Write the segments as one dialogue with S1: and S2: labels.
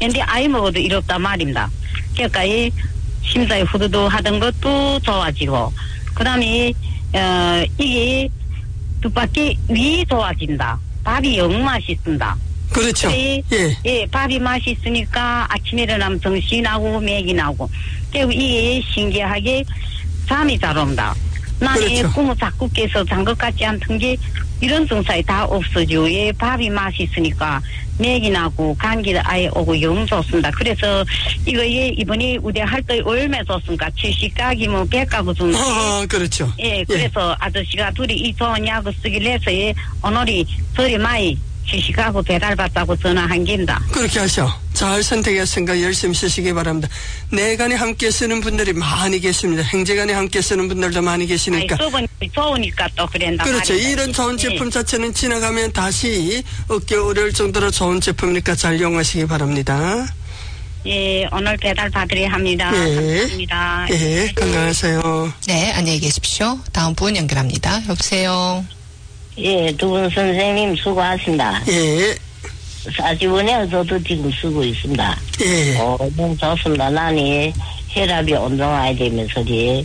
S1: 근데 아이 먹어도 이롭단 말입니다. 그러니까 이 심장이 후두두 하던 것도 좋아지고, 그 다음에, 이게 뜻밖의 위 좋아진다. 밥이 영 맛있습니다.
S2: 그렇죠.
S1: 예, 밥이 맛있으니까 아침에 일어나면 정신이 나고 맥이 나고. 그리고 이게 신기하게 잠이 잘 온다. 나는
S2: 그렇죠.
S1: 꿈을 자꾸 깨서 잔 것 같지 않던 게 이런 증상이 다 없어지고, 예, 밥이 맛있으니까 맥이 나고 감기도 아예 오고 영 좋습니다. 그래서 이거 예, 이번에 우대할 때 얼마 좋습니까? 70가기면 100가구 정도.
S2: 그렇죠.
S1: 예, 그래서 아저씨가 둘이 이 좋은 약을 쓰길래 해서 예, 오늘이 저리 많이 70가구 배달받자고 전화한 겁니다.
S2: 그렇게 하셔. 잘 선택했으니까 열심히 쓰시기 바랍니다. 내간에 함께 쓰는 분들이 많이 계십니다. 행제간에 함께 쓰는 분들도 많이 계시니까.
S1: 수분이 좋으니까 또 그런다.
S2: 그렇죠.
S1: 말입니다.
S2: 이런 좋은 제품 자체는 지나가면 다시 얻기 어려울 정도로 좋은 제품이니까 잘 이용하시기 바랍니다.
S1: 예, 오늘 배달 받으려 합니다.
S2: 예.
S1: 감사합니다.
S2: 예, 건강하세요.
S3: 네, 안녕히 계십시오. 다음 분 연결합니다. 여보세요.
S4: 예, 두 분 선생님 수고하십니다.
S2: 예.
S4: 40원에 저도 지금 쓰고 있습니다.
S2: 예.
S4: 너무 좋습니다. 나는 혈압이 온정화야 되면서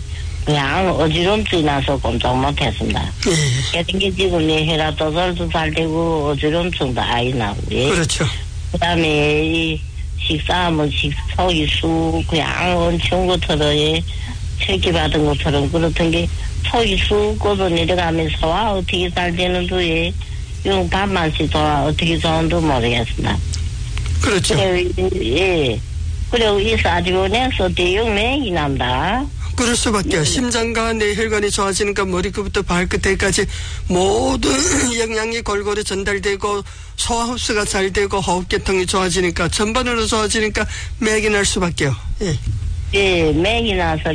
S4: 그냥 어지럼증이 나서 꼼짝 못했습니다.
S2: 예.
S4: 그게 지금 내 혈압 조절도 잘 되고 어지럼증도 아예 나고. 예.
S2: 그렇죠.
S4: 그다음에 이 식사하면 속이 쑥 그냥 엄청 것처럼 예, 체기 받은 것처럼 그렇던 게 속이 쑥 꽂아 내려가면서 와 어떻게 잘 되는지 용 밥맛이 좋아 어떻게 좋은지 모르겠습니다.
S2: 그렇죠.
S4: 예. 그리고 이 사지원에서 대용맥이 납니다.
S2: 그럴 수밖에. 심장과 뇌혈관이 좋아지니까 머리끝부터 발끝에까지 모든 영양이 골고루 전달되고 소화흡수가 잘 되고 호흡계통이 좋아지니까 전반으로 좋아지니까 맥이 날 수밖에요. 예.
S4: 예, 맥이 나서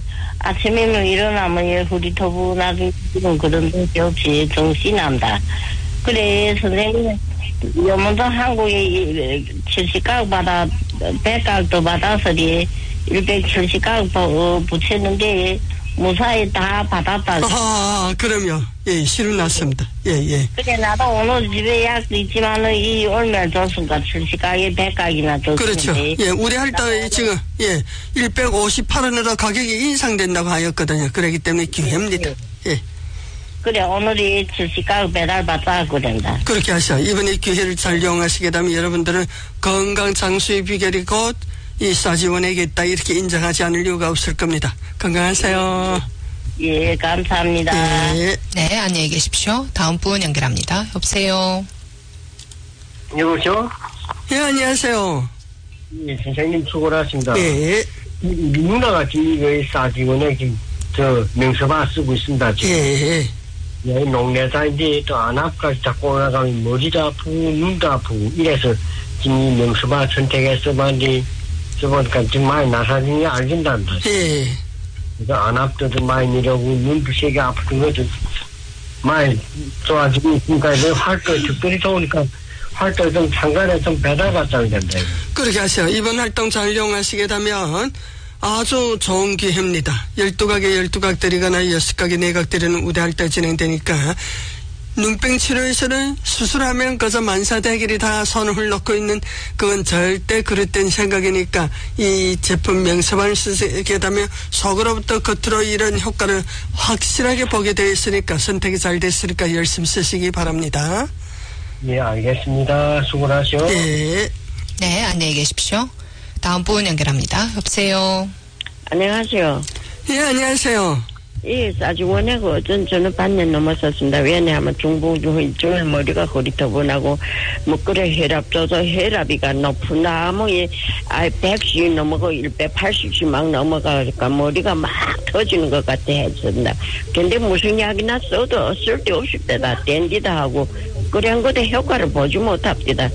S4: 아침에는 일어나면 예, 후리터분하게 지금 그런 데 없이 정신이 납니다. 그래 선생님 요번도 한국에 70각 받아 100각도 받아서 170각 붙였는데 무사히 다 받았다.
S2: 그럼요. 예, 실은 났습니다. 예, 예.
S4: 그래 나도 오늘 집에 약도 있지만은 이 얼마 줬습니까? 70각에 100각이나 줬는데.
S2: 그렇죠. 예, 우리 할 때 지금 예 158원으로 가격이 인상된다고 하였거든요. 그렇기 때문에 기회입니다. 예.
S4: 그래 오늘이 70각 배달 받자 그런다.
S2: 그렇게 하셔. 이번에 기회를 잘 이용하시게 되면 여러분들은 건강 장수의 비결이 곧 이 싸지원에게 있다 이렇게 인정하지 않을 이유가 없을 겁니다. 건강하세요.
S4: 예, 감사합니다.
S2: 예.
S3: 네, 안녕히 계십시오. 다음 분 연결합니다. 여보세요.
S5: 여보세요?
S2: 예, 안녕하세요.
S5: 예, 선생님 수고하셨습니다.
S2: 예.
S5: 누나가 지금 싸지원에 저 명서바 쓰고 있습니다. 지금.
S2: 예.
S5: 예, 농내다인데 또 안압까지 자꾸 올라가면 머리도 아프고 눈도 아프고 이래서 지금 명서바 선택해서 많이 저보니까 좀 많이 나사진이 알긴단다.
S2: 예.
S5: 그래서 안압도 좀 많이 내려고 눈도 세게 아프던 것도 많이 좋아지고 있으니까 활동 특별히 좋으니까 활동 좀 상관에 좀 배달받자면 된다.
S2: 그렇게 하세요. 이번 활동 잘 이용하시게 되면 아주 좋은 기회입니다. 12각에 12각 들이거나 6각에 4각 들이는 우대할 때 진행되니까 눈병 치료에서는 수술하면 그저 만사대길이 다 손을 놓고 있는 그건 절대 그릇된 생각이니까 이 제품 명서만을 쓰게 되면 속으로부터 겉으로 이런 효과를 확실하게 보게 되어 있으니까 선택이 잘 됐으니까 열심히 쓰시기 바랍니다.
S5: 예, 알겠습니다. 수고하시오.
S2: 예.
S3: 네, 안녕히 계십시오. 다음 분 연결합니다. 여보세요.
S4: 안녕하세요.
S2: 예, 안녕하세요.
S4: 예, 싸지원에 저는 반년 넘었었습니다. 왜냐하면 중풍줄 머리가 허리터분하고 그래 혈압 조절 혈압이가 높으나 110이 넘어가고 180씩 막 넘어가니까 머리가 막 터지는 것 같아 했습니다. 근데 무슨 약이나 써도 쓸데없을 때다 땡기다 하고 그런 것에 효과를 보지 못합니다.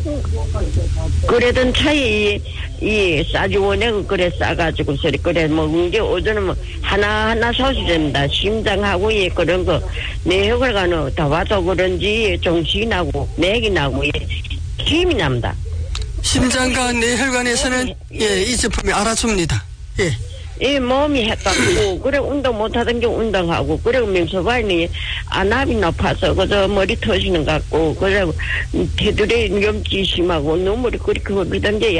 S4: 그러던 차에 이 싸지원에 그래 싸가지고 그래 먹은 게 오전은 하나하나 소시됩니다. 심장하고 예 그런 거 뇌혈관은 다 와서 그런지 정신이 나고 맥이 나고 예 힘이 납니다.
S2: 심장과 뇌혈관에서는 예, 이 제품이 알아줍니다. 예.
S4: 이 몸이 헷갈리고 그래 운동 못하던 게 운동하고 그래 명소반이 안압이 높아서 그저 머리 터지는 것 같고 그래 테두리 염지 심하고 눈물이 그렇게 흐르던 게